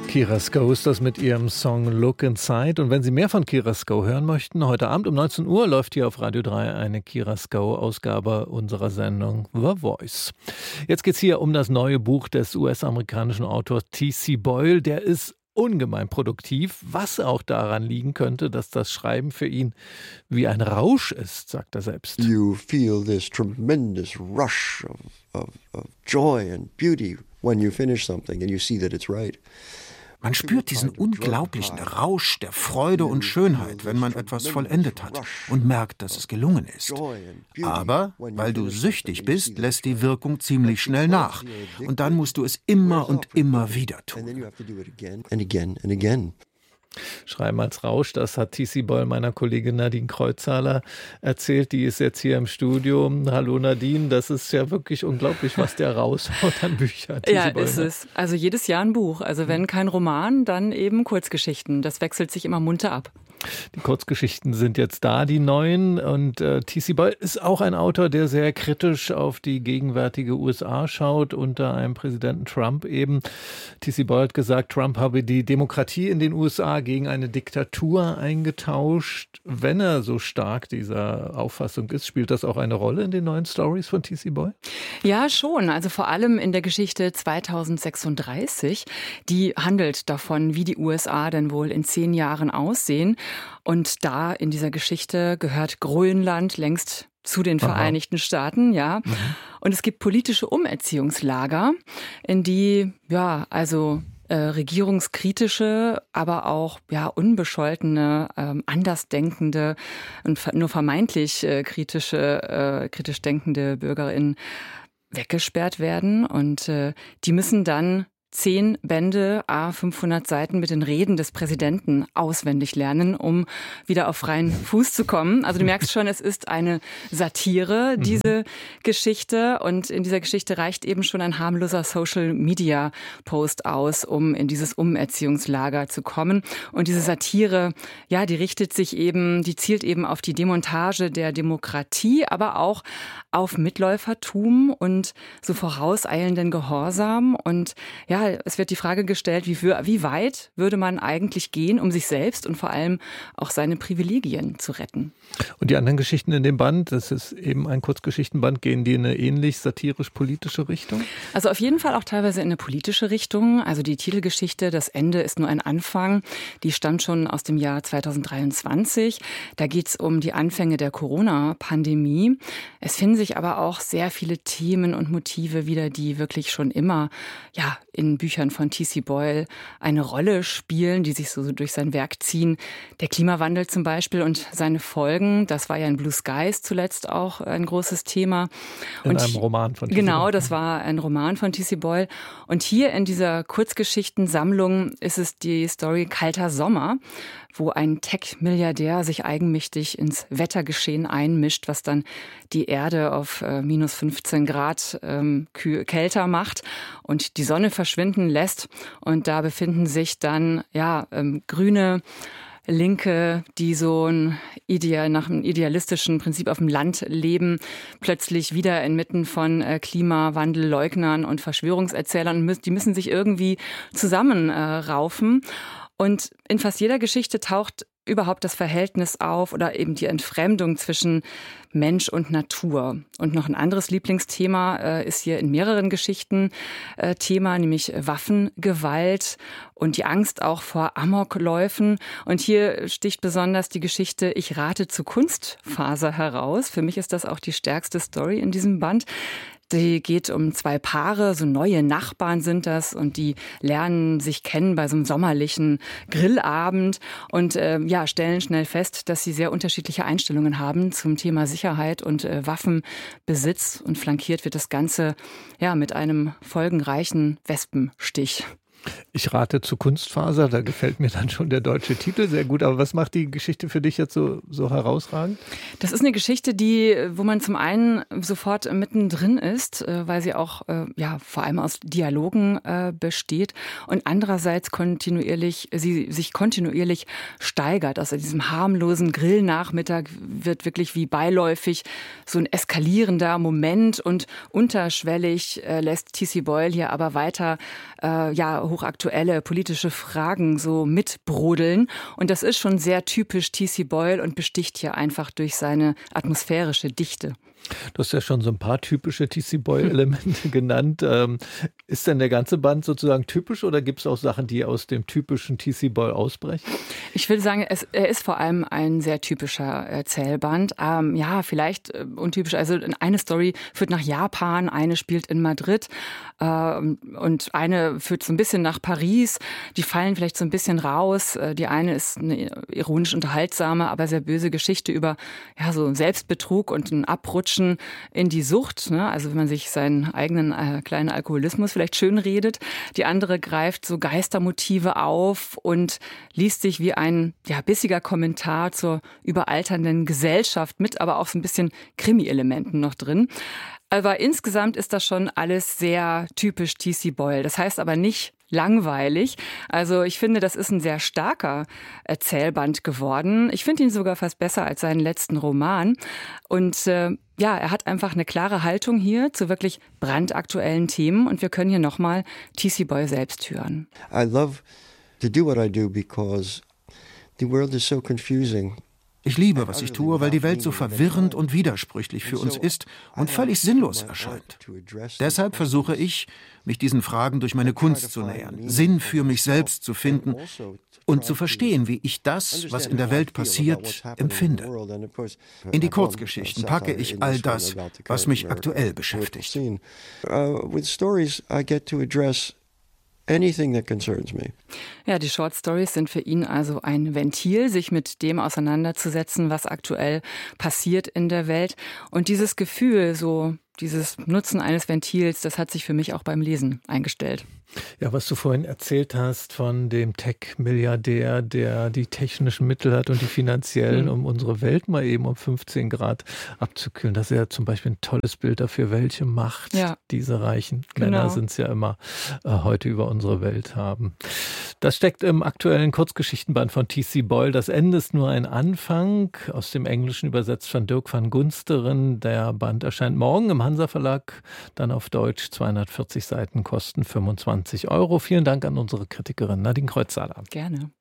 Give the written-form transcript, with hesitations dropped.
Kira Sko ist das mit ihrem Song Look Inside. Und wenn Sie mehr von Kira Sko hören möchten, heute Abend um 19 Uhr läuft hier auf Radio 3 eine Kira Sko-Ausgabe unserer Sendung The Voice. Jetzt geht es hier um das neue Buch des US-amerikanischen Autors T.C. Boyle. Der ist ungemein produktiv, was auch daran liegen könnte, dass das Schreiben für ihn wie ein Rausch ist, sagt er selbst. You feel this tremendous rush of joy and beauty when you finish something and you see that it's right. Man spürt diesen unglaublichen Rausch der Freude und Schönheit, wenn man etwas vollendet hat und merkt, dass es gelungen ist. Aber weil du süchtig bist, lässt die Wirkung ziemlich schnell nach. Und dann musst du es immer und immer wieder tun. Schreiben als Rausch, das hat T.C. Boyle meiner Kollegin Nadine Kreuzhaler erzählt. Die ist jetzt hier im Studio. Hallo Nadine, das ist ja wirklich unglaublich, was der raushaut an Büchern. Ja, ist es. Also jedes Jahr ein Buch. Also wenn kein Roman, dann eben Kurzgeschichten. Das wechselt sich immer munter ab. Die Kurzgeschichten sind jetzt da, die neuen. Und T.C. Boyle ist auch ein Autor, der sehr kritisch auf die gegenwärtige USA schaut, unter einem Präsidenten Trump eben. T.C. Boyle hat gesagt, Trump habe die Demokratie in den USA gegen eine Diktatur eingetauscht. Wenn er so stark dieser Auffassung ist, spielt das auch eine Rolle in den neuen Stories von T.C. Boyle? Ja, schon. Also vor allem in der Geschichte 2036. Die handelt davon, wie die USA denn wohl in 10 Jahren aussehen. Und da in dieser Geschichte gehört Grönland längst zu den Vereinigten Staaten, ja. Mhm. Und es gibt politische Umerziehungslager, in die, ja, also regierungskritische, aber auch ja unbescholtene, andersdenkende und nur vermeintlich kritisch denkende BürgerInnen weggesperrt werden. Und die müssen dann 10 Bände, 500 Seiten mit den Reden des Präsidenten auswendig lernen, um wieder auf freien Fuß zu kommen. Also du merkst schon, es ist eine Satire, diese Geschichte. Und in dieser Geschichte reicht eben schon ein harmloser Social-Media-Post aus, um in dieses Umerziehungslager zu kommen. Und diese Satire, ja, die zielt eben auf die Demontage der Demokratie, aber auch auf Mitläufertum und so vorauseilenden Gehorsam. Und ja, es wird die Frage gestellt, wie weit würde man eigentlich gehen, um sich selbst und vor allem auch seine Privilegien zu retten. Und die anderen Geschichten in dem Band, das ist eben ein Kurzgeschichtenband, gehen die in eine ähnlich satirisch-politische Richtung? Also auf jeden Fall auch teilweise in eine politische Richtung. Also die Titelgeschichte, das Ende ist nur ein Anfang, die stammt schon aus dem Jahr 2023. Da geht es um die Anfänge der Corona-Pandemie. Es finden sich aber auch sehr viele Themen und Motive wieder, die wirklich schon immer in Büchern von T.C. Boyle eine Rolle spielen, die sich so durch sein Werk ziehen. Der Klimawandel zum Beispiel und seine Folgen, das war ja in Blue Skies zuletzt auch ein großes Thema. In einem Roman von T.C. Boyle. Genau, das war ein Roman von T.C. Boyle. Und hier in dieser Kurzgeschichtensammlung ist es die Story Kalter Sommer, wo ein Tech-Milliardär sich eigenmächtig ins Wettergeschehen einmischt, was dann die Erde auf minus 15 Grad kälter macht und die Sonne verschwinden lässt. Und da befinden sich dann grüne Linke, die so nach einem idealistischen Prinzip auf dem Land leben, plötzlich wieder inmitten von Klimawandelleugnern und Verschwörungserzählern. Die müssen sich irgendwie zusammenraufen. Und in fast jeder Geschichte taucht überhaupt das Verhältnis auf oder eben die Entfremdung zwischen Mensch und Natur. Und noch ein anderes Lieblingsthema ist hier in mehreren Geschichten Thema, nämlich Waffengewalt und die Angst auch vor Amokläufen. Und hier sticht besonders die Geschichte Ich rate zu Kunstfaser heraus. Für mich ist das auch die stärkste Story in diesem Band. Die geht um 2 Paare, so neue Nachbarn sind das und die lernen sich kennen bei so einem sommerlichen Grillabend und stellen schnell fest, dass sie sehr unterschiedliche Einstellungen haben zum Thema Sicherheit und Waffenbesitz und flankiert wird das Ganze mit einem folgenreichen Wespenstich. Ich rate zu Kunstfaser, da gefällt mir dann schon der deutsche Titel sehr gut. Aber was macht die Geschichte für dich jetzt so herausragend? Das ist eine Geschichte, wo man zum einen sofort mittendrin ist, weil sie auch vor allem aus Dialogen besteht und andererseits sich kontinuierlich steigert. Also in diesem harmlosen Grillnachmittag wird wirklich wie beiläufig so ein eskalierender Moment und unterschwellig lässt T.C. Boyle hier aber weiter hochaktuelle politische Fragen so mitbrodeln. Und das ist schon sehr typisch T.C. Boyle und besticht hier einfach durch seine atmosphärische Dichte. Du hast ja schon so ein paar typische T.C. Boyle-Elemente genannt. Ist denn der ganze Band sozusagen typisch oder gibt es auch Sachen, die aus dem typischen T.C. Boyle ausbrechen? Ich würde sagen, er ist vor allem ein sehr typischer Erzählband. Ja, vielleicht untypisch. Also eine Story führt nach Japan, eine spielt in Madrid und eine führt so ein bisschen nach Paris. Die fallen vielleicht so ein bisschen raus. Die eine ist eine ironisch unterhaltsame, aber sehr böse Geschichte über so Selbstbetrug und einen Abrutschen in die Sucht, ne? Also wenn man sich seinen eigenen kleinen Alkoholismus vielleicht schön redet. Die andere greift so Geistermotive auf und liest sich wie ein bissiger Kommentar zur überalternden Gesellschaft mit, aber auch so ein bisschen Krimi-Elementen noch drin. Aber insgesamt ist das schon alles sehr typisch T.C. Boyle. Das heißt aber nicht langweilig. Also ich finde, das ist ein sehr starker Erzählband geworden. Ich finde ihn sogar fast besser als seinen letzten Roman. Und er hat einfach eine klare Haltung hier zu wirklich brandaktuellen Themen. Und wir können hier nochmal T.C. Boyle selbst hören. I love to do what I do because the world is so confusing. Ich liebe, was ich tue, weil die Welt so verwirrend und widersprüchlich für uns ist und völlig sinnlos erscheint. Deshalb versuche ich, mich diesen Fragen durch meine Kunst zu nähern, Sinn für mich selbst zu finden und zu verstehen, wie ich das, was in der Welt passiert, empfinde. In die Kurzgeschichten packe ich all das, was mich aktuell beschäftigt. With stories I get to address anything that concerns me. Ja, die Short Stories sind für ihn also ein Ventil, sich mit dem auseinanderzusetzen, was aktuell passiert in der Welt. Und dieses Gefühl, so dieses Nutzen eines Ventils, das hat sich für mich auch beim Lesen eingestellt. Ja, was du vorhin erzählt hast von dem Tech-Milliardär, der die technischen Mittel hat und die finanziellen, um unsere Welt mal eben um 15 Grad abzukühlen. Das ist ja zum Beispiel ein tolles Bild dafür, welche Macht diese reichen Männer sind es ja immer heute über unsere Welt haben. Das steckt im aktuellen Kurzgeschichtenband von T.C. Boyle. Das Ende ist nur ein Anfang, aus dem Englischen übersetzt von Dirk van Gunsteren. Der Band erscheint morgen im Hansa Verlag, dann auf Deutsch, 240 Seiten, kosten 25 €. Vielen Dank an unsere Kritikerin Nadine Kreuzhaler. Gerne.